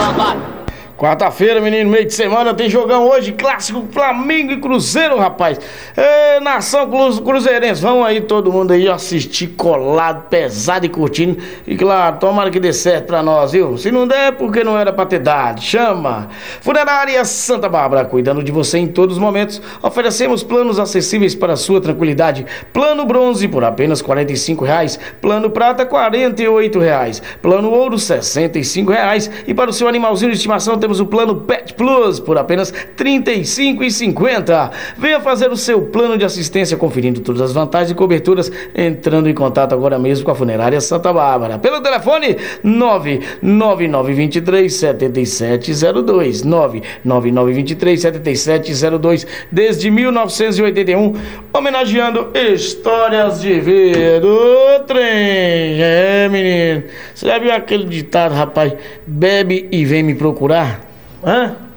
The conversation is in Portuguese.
Quarta-feira, menino, meio de semana, tem jogão hoje, clássico Flamengo e Cruzeiro, rapaz. Nação cruzeirense, vamos aí todo mundo aí assistir colado, pesado e curtindo. E claro, tomara que dê certo pra nós, viu? Se não der, porque não era pra ter dado. Chama! Funerária Santa Bárbara, cuidando de você em todos os momentos. Oferecemos planos acessíveis para a sua tranquilidade. Plano bronze por apenas R$45, plano prata R$48, plano ouro R$65 e para o seu animalzinho de estimação temos o plano Pet Plus por apenas R$35,50. Venha fazer o seu plano de assistência conferindo todas as vantagens e coberturas, entrando em contato agora mesmo com a Funerária Santa Bárbara pelo telefone 99923-7702, 99923-7702, desde 1981, homenageando histórias de vida. O trem, menino, você já viu aquele ditado, rapaz? Bebe e vem me procurar? Hã?